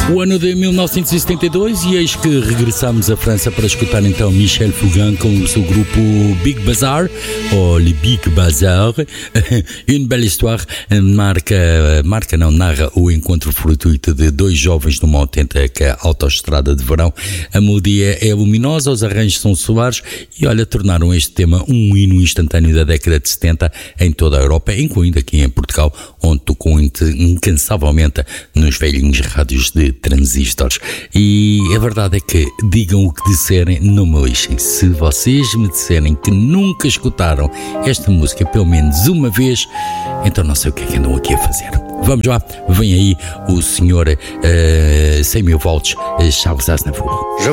O ano de 1972 e eis que regressamos à França para escutar então Michel Fugain com o seu grupo Big Bazar, ou Le Big Bazar. Une belle histoire narra o encontro fortuito de dois jovens numa autêntica autoestrada de verão. A melodia é luminosa, os arranjos são suaves e olha, tornaram este tema um hino instantâneo da década de 70 em toda a Europa, incluindo aqui em Portugal, onde tocou incansavelmente nos velhinhos rádios de transistores. E a verdade é que, digam o que disserem, não me lixem. Se vocês me disserem que nunca escutaram esta música pelo menos uma vez, então não sei o que é que andam aqui a fazer. Vamos lá, vem aí o senhor 100 mil volts, Charles Aznavour.